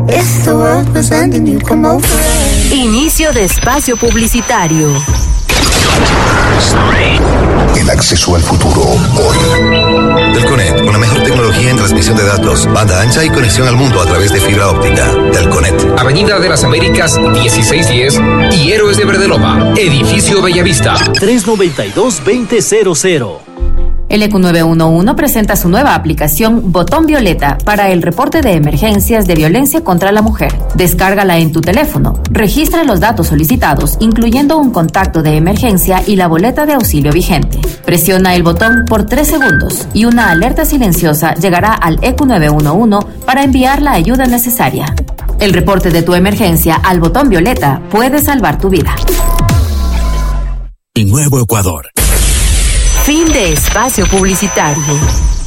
If the world was ending, you'd come over. Inicio de espacio publicitario. El acceso al futuro hoy. Telconet, con la mejor tecnología en transmisión de datos, banda ancha y conexión al mundo a través de fibra óptica. Telconet. Avenida de las Américas 1610 y Héroes de Verdeloma, Edificio Bellavista. 392-2000. El EQ 911 presenta su nueva aplicación Botón Violeta para el reporte de emergencias de violencia contra la mujer. Descárgala en tu teléfono, registra los datos solicitados, incluyendo un contacto de emergencia y la boleta de auxilio vigente. Presiona el botón por 3 segundos y una alerta silenciosa llegará al EQ 911 para enviar la ayuda necesaria. El reporte de tu emergencia al Botón Violeta puede salvar tu vida. Y Nuevo Ecuador. Fin de espacio publicitario.